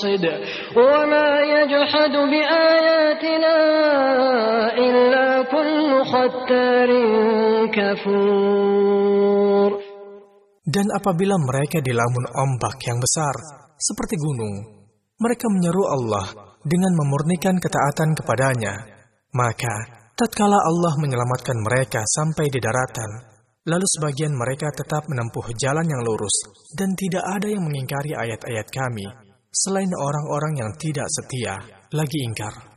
مقتصد وما يجحد بآياتنا إلا كل ختار كفور. Dan apabila mereka dilamun ombak yang besar, seperti gunung, mereka menyeru Allah dengan memurnikan ketaatan kepadanya. Maka, tatkala Allah menyelamatkan mereka sampai di daratan, lalu sebagian mereka tetap menempuh jalan yang lurus, dan tidak ada yang mengingkari ayat-ayat kami, selain orang-orang yang tidak setia, lagi ingkar.